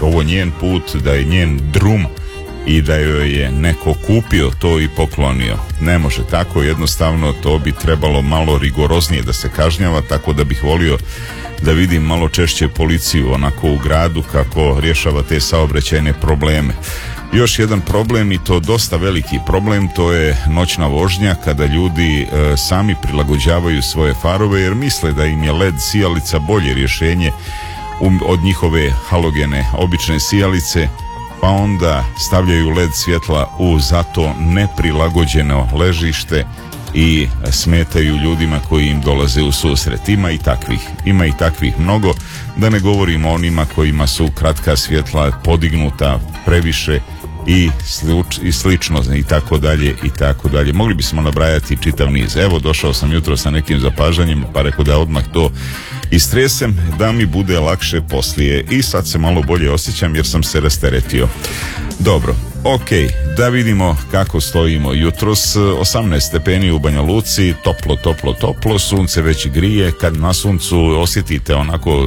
ovo njen put, da je njen drum i da joj je neko kupio to i poklonio. Ne može tako, jednostavno to bi trebalo malo rigoroznije da se kažnjava, tako da bih volio da vidim malo češće policiju onako u gradu kako rješava te saobraćajne probleme. Još jedan problem, i to dosta veliki problem, to je noćna vožnja, kada ljudi sami prilagođavaju svoje farove jer misle da im je LED sijalica bolje rješenje od njihove halogene obične sijalice, pa onda stavljaju LED svjetla u zato neprilagođeno ležište i smetaju ljudima koji im dolaze u susret. Ima i takvih mnogo, da ne govorimo o onima kojima su kratka svjetla podignuta previše i slično i tako dalje i tako dalje. Mogli bismo nabrajati čitav niz. Evo, došao sam jutro sa nekim zapažanjem, pa rekao da odmah to istresem da mi bude lakše poslije, i sad se malo bolje osjećam jer sam se rasteretio. Dobro, ok, da vidimo kako stojimo jutros. 18 stepeni u Banja Luci, toplo, sunce već grije. Kad na suncu osjetite onako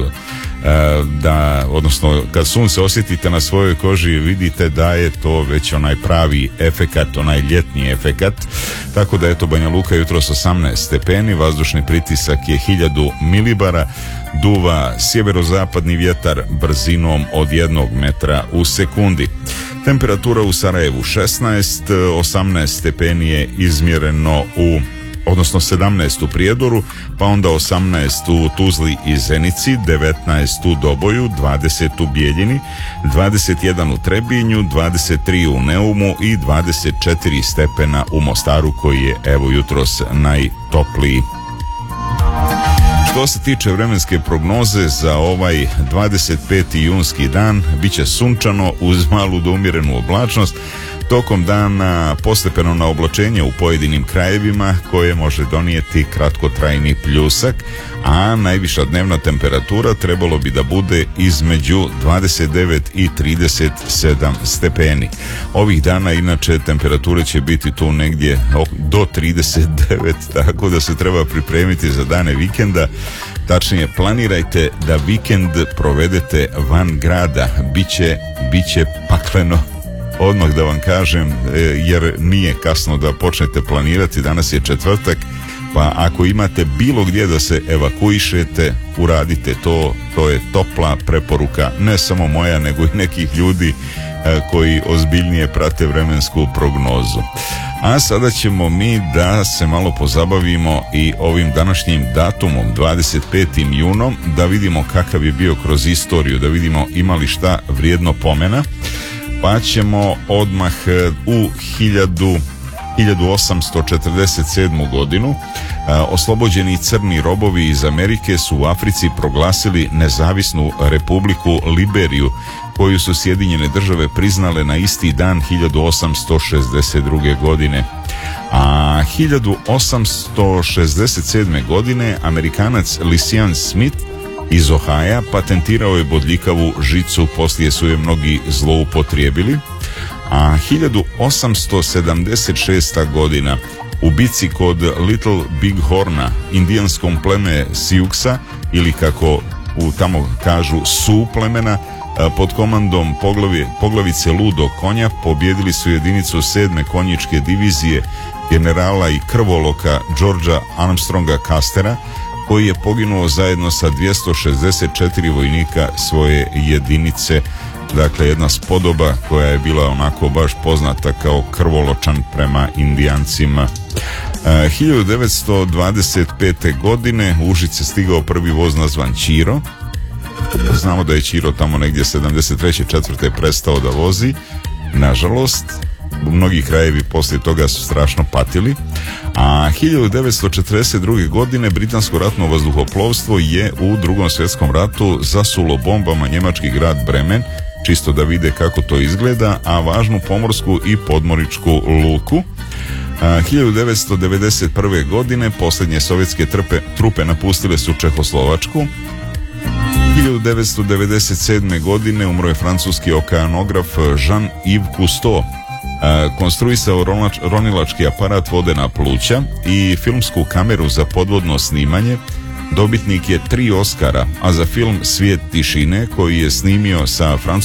odnosno kad sunce osjetite na svojoj koži, vidite da je to već onaj pravi efekat, onaj ljetni efekat. Tako da eto, Banja Luka jutros 18 stepeni, vazdušni pritisak je 1000 milibara, duva sjeverozapadni vjetar brzinom od 1 metra u sekundi. Temperatura u Sarajevu 16, 18 stepeni je izmjereno odnosno 17 u Prijedoru, pa onda 18 u Tuzli i Zenici, 19 u Doboju, 20 u Bijeljini, 21 u Trebinju, 23 u Neumu i 24 stepena u Mostaru, koji je evo jutros najtopliji. Što se tiče vremenske prognoze za ovaj 25. junski dan, bit će sunčano uz malu do umjerenu oblačnost. Tokom dana postepeno na oblačenje u pojedinim krajevima koje može donijeti kratkotrajni pljusak, a najviša dnevna temperatura trebalo bi da bude između 29 i 37 stepeni. Ovih dana inače temperature će biti tu negdje do 39, tako da se treba pripremiti za dane vikenda. Tačnije, planirajte da vikend provedete van grada, biće pakleno. Odmah da vam kažem, jer nije kasno da počnete planirati, danas je četvrtak, pa ako imate bilo gdje da se evakuišete, uradite to, to je topla preporuka, ne samo moja, nego i nekih ljudi koji ozbiljnije prate vremensku prognozu. A sada ćemo mi da se malo pozabavimo i ovim današnjim datumom, 25. junom, da vidimo kakav je bio kroz istoriju, da vidimo ima li šta vrijedno pomena. Pa ćemo odmah u 1847. godinu. Oslobođeni crni robovi iz Amerike su u Africi proglasili nezavisnu republiku Liberiju, koju su Sjedinjene države priznale na isti dan 1862. godine. A 1867. godine Amerikanac Lysian Smith iz Ohaja patentirao je bodljikavu žicu, poslije su je mnogi zloupotrijebili. A 1876. godina u bici kod Little Big Horna, indijanskom pleme Siuksa, ili kako tamo kažu Su plemena, pod komandom poglavice Ludog konja pobijedili su jedinicu 7. konjičke divizije generala i krvoloka Georgea Armstronga Castera, koji je poginuo zajedno sa 264 vojnika svoje jedinice. Dakle, jedna spodoba koja je bila onako baš poznata kao krvoločan prema Indijancima. 1925. godine u Užice stigao prvi voz nazvan Ćiro. Znamo da je Ćiro tamo negdje 73. 4. prestao da vozi. Nažalost, mnogi krajevi poslije toga su strašno patili. A 1942. godine britansko ratno vazduhoplovstvo je u Drugom svjetskom ratu zasulo bombama njemački grad Bremen, čisto da vide kako to izgleda, a važnu pomorsku i podmorničku luku. 1991. godine posljednje sovjetske trupe napustile su Čehoslovačku. 1997. godine umro je francuski okeanograf Jean-Yves Cousteau. Konstruisao ronilački aparat vodena pluća i filmsku kameru za podvodno snimanje. Dobitnik je 3 Oscara, a za film Svijet tišine, koji je snimio sa francuskim